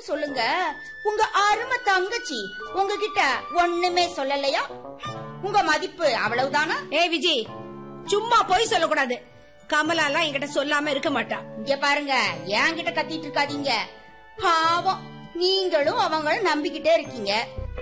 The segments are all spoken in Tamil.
ஏதாச்சும் சொல்லுங்க. உங்க அருமை தங்கச்சி உங்ககிட்ட ஒண்ணுமே சொல்லலையா? உங்க மதிப்பு அவ்வளவுதானா? விஜய், சும்மா போய் சொல்லக்கூடாது. கமலா எல்லாம் என்கிட்ட சொல்லாம இருக்க மாட்டா. இங்க பாருங்க, என்கிட்ட கத்திட்டு இருக்காதீங்க. பாவம், நீங்களும் அவங்களும் நம்பிக்கிட்டே இருக்கீங்க.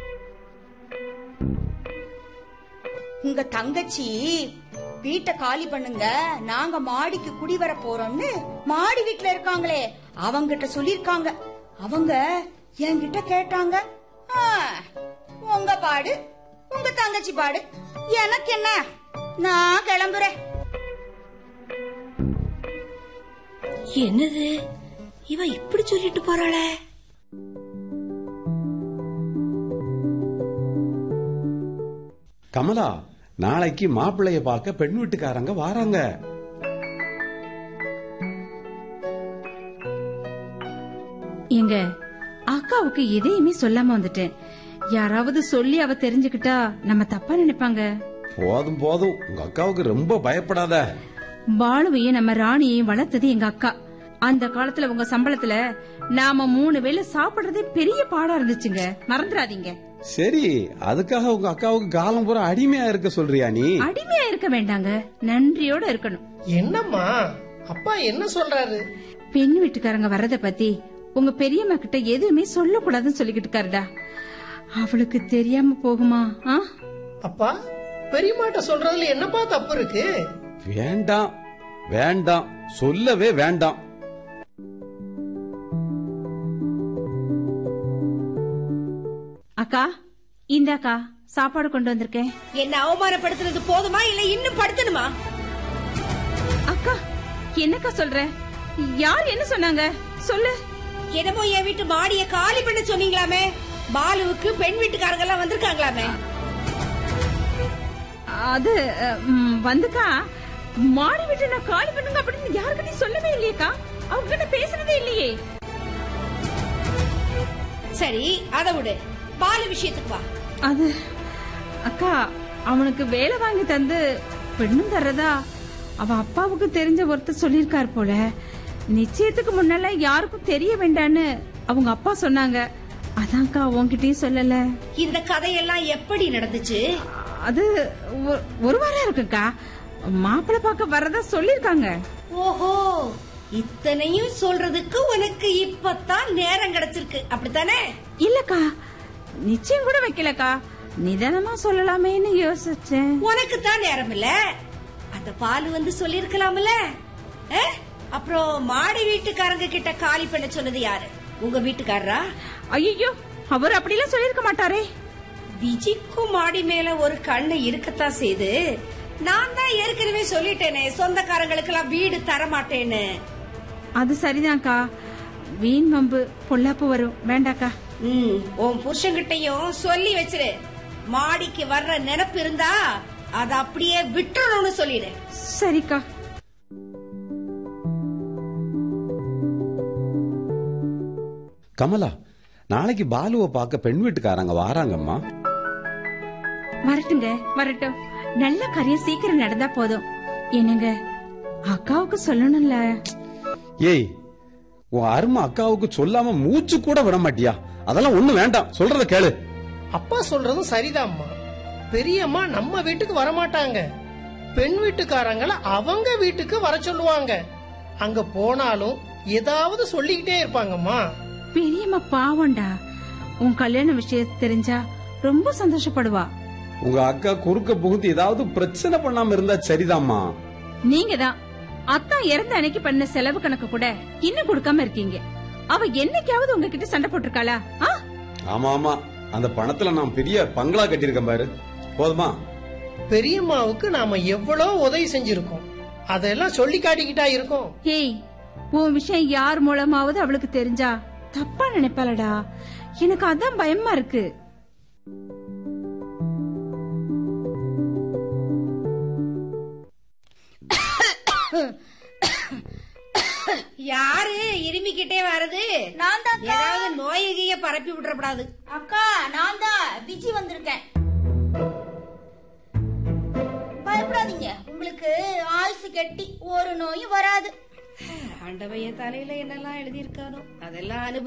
உங்க தங்கச்சி வீட்டை காலி பண்ணுங்க, நாங்க மாடிக்கு குடி வர போறோம்னு மாடி வீட்டுல இருக்காங்களே அவங்கிட்ட சொல்லிருக்காங்க. அவங்க என்கிட்ட கேட்டாங்க. உங்க பாடு உங்க தங்கச்சி பாடு, எனக்கு என்ன, நான் கிளம்புறேன். என்னது இவ இப்படி சொல்லிட்டு போறாளே? கமலா, நாளைக்கு மாப்பிள்ளைய பார்க்க பெண் வீட்டுக்காரங்க வாராங்க. எங்க அக்காவுக்கு எதையுமே சொல்லாம வந்துட்டேன். யாராவது சொல்லி அவ தெரிஞ்சுக்கிட்டா நம்ம தப்பா நினைப்பாங்க. போதும் போதும், உங்க அக்காவுக்கு ரொம்ப பயப்படாத. பாலுவையும் நம்ம ராணியையும் வளர்த்தது எங்க அக்கா. அந்த காலத்துல உங்க சம்பளத்துல நாம 3 வேளை சாப்பிடுறதே பெரிய பாடா இருந்துச்சுங்க, மறந்துடாதீங்க. சரி, அதுக்காக உங்க அக்காவுக்கு காலம் பூரா அடிமையா இருக்க சொல்றியா? நீ அடிமையா இருக்க வேண்டாங்க, நன்றியோட இருக்கணும். என்னம்மா அப்பா என்ன சொல்றாரு? பெண் வீட்டுக்காரங்க வர்றத பத்தி உங்க பெரியம்மா கிட்ட எதுவுமே சொல்லக்கூடாதுன்னு சொல்லிக்கிட்டு இருக்காருடா. அவளுக்கு தெரியாம போகுமா? அப்பா, பெரியம்மாட்ட சொல்றதுல என்னப்பா தப்பு இருக்கு? வேண்டாம் வேண்டாம், சொல்லவே வேண்டாம். அக்கா, இந்தாக்கா சாப்பாடு கொண்டு வந்திருக்கேன். என்ன அவமானப்படுத்துறது போதுமா இல்ல இன்னும் படுத்தணுமா? அக்கா, என்னக்கா சொல்ற? யார் என்ன சொன்னாங்க சொல்லு. என்னமோ என் வீட்டு மாடிய காலி பண்ண சொன்னீங்களாமே, பாலுவுக்கு பெண் வீட்டுக்காரங்க எல்லாம் வந்திருக்காங்களாமே. அது வந்துக்கா, மாடி வீட்டு நான் காலி பண்ணுங்க அப்படின்னு யாருக்கிட்டையும் சொல்லவே இல்லையக்கா. அவங்க கிட்ட பேசுறதே இல்லையே. சரி, அதை விடு, பாலு விஷயத்துக்கு வா. அது அக்கா, அவனுக்கு வேலை வாங்கி தந்து பெண்ணும் தர்றதா அவன் அப்பாவுக்கு தெரிஞ்ச ஒருத்தர் சொல்லிருக்கார் போல. நிச்சயத்துக்கு முன்னால யாருக்கும் தெரிய வேண்டான்னு அவங்க அப்பா சொன்னாங்க. அதான்க்கா உன்கிட்டயும் சொல்லல. இந்த கதையெல்லாம் எப்படி நடந்துச்சு? அது ஒரு வாரம் இருக்குக்கா. மாப்பிள்ளை பார்க்க வரதா சொல்லிருக்காங்க. ஓஹோ, இத்தனையும் சொல்றதுக்கு உனக்கு இப்பதான் நேரம் கிடைச்சிருக்கு, அப்படித்தானே? இல்லக்கா, நிச்சயம் கூட வைக்கலக்கா, நிதானமா சொல்லலாமேன்னு யோசிச்சேன். உனக்கு தான் நேரம் இல்ல, அந்த பாலு வந்து சொல்லிருக்கலாம்ல. அப்புறம் மாடி வீட்டுக்காரங்க கிட்ட காலி பண்ண சொன்னது யாரு? உங்க வீட்டுக்காரரா? ஐயோ, அவர் அப்படிலாம் சொல்லிருக்க மாட்டாரே. விஜிக்கும் மாடி மேல ஒரு கண்ணு இருக்கத்தான் செய்து. நான் தான் ஏற்கனவே சொல்லிட்டேனே, சொந்தக்காரங்களுக்கு எல்லாம் வீடு தர மாட்டேன்னு. அது சரிதான்க்கா, வீண் வம்பு பொல்லாப்பு வரும், வேண்டாக்கா. உன் புருஷன்கிட்டயும் சொல்லி வச்சிரு, மாடிக்கு வர்ற நினைப்பு இருந்தா அத அப்படியே விட்டுறணும்னு சொல்லிடு. சரிக்கா. கமலா, நாளைக்கு பாலுவை பார்க்க பெண் வீட்டுக்காரங்க வாராங்கம்மா. வரட்டுங்க, வரட்டும். நல்ல காரியம் சீக்கிரம் நடந்தா போதும். என்னங்க, அக்காவுக்கு சொல்லணும்ல. ஏய், உன் அருமை அக்காவுக்கு சொல்லாம மூச்சு கூட விட மாட்டியா? அதெல்லாம் ஒண்ணு வேண்டாம், சொல்றத கேளு. அப்பா சொல்றதும் சரிதாம்மா. பெரியம்மா நம்ம வீட்டுக்கு வரமாட்டாங்க, பெண் வீட்டுக்காரங்கள அவங்க வீட்டுக்கு வர சொல்லுவாங்க. அங்க போனாலும் ஏதாவது சொல்லிக்கிட்டே இருப்பாங்கம்மா. பெரியம்மா பாவண்டா, உன் கல்யாண விஷயம் தெரிஞ்சா ரொம்ப சந்தோஷப்படுவா. உங்க அக்கா குறுக்க புகுந்து ஏதாவது பிரச்சனை பண்ணாம இருந்தா சரிதாம்மா. நீங்க தான் அத்தான் இறந்த அன்னைக்கு பண்ண செலவு கணக்கு கூட இன்னும் கொடுக்காம இருக்கீங்க. அவ என்னைக்காவது உங்ககிட்ட சண்டை போட்டிருக்காளா? ஆமா ஆமா, அந்த பணத்துல நான் பெரிய பங்களா கட்டியிருக்கேன் பாரு, போதுமா? பெரியம்மாவுக்கு நாம எவ்வளவு உதவி செஞ்சிருக்கோம், அதெல்லாம் சொல்லி காட்டிக்கிட்டா இருக்கோம். ஏய், உன் விஷயம் யார் மூலமாவது அவளுக்கு தெரிஞ்சா தப்பா நினைப்பாளடா. எனக்கு அதான் பயமா இருக்கு. யாரு இருமிக்கிட்டே வரது? நான் தான். ஏதாவது நோயகிய பரப்பி விட்டுறப்படாது. அக்கா, நான் தான் விஜி வந்திருக்கேன். பயப்படாதீங்க, உங்களுக்கு ஆயுசு கெட்டி ஒரு நோயும் வராது. ஆண்டவைய தலையில என்னெல்லாம் எழுதி இருக்கானோ அதெல்லாம்